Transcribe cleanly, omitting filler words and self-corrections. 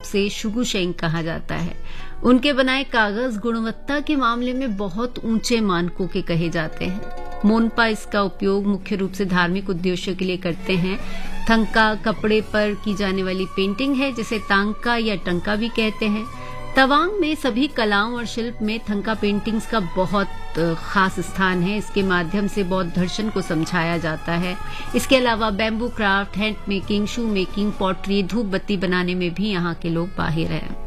से शुगुशेंग कहा जाता है। उनके बनाए कागज गुणवत्ता के मामले में बहुत ऊंचे मानकों के कहे जाते हैं। मोनपा इसका उपयोग मुख्य रूप से धार्मिक उद्देश्यों के लिए करते हैं। थंका कपड़े पर की जाने वाली पेंटिंग है जिसे तांका या टंका भी कहते हैं। तवांग में सभी कलाओं और शिल्प में थंका पेंटिंग्स का बहुत खास स्थान है। इसके माध्यम से बौद्ध दर्शन को समझाया जाता है। इसके अलावा बैम्बू क्राफ्ट, हैंड मेकिंग, शू मेकिंग, पॉटरी, धूप बत्ती बनाने में भी यहाँ के लोग माहिर हैं।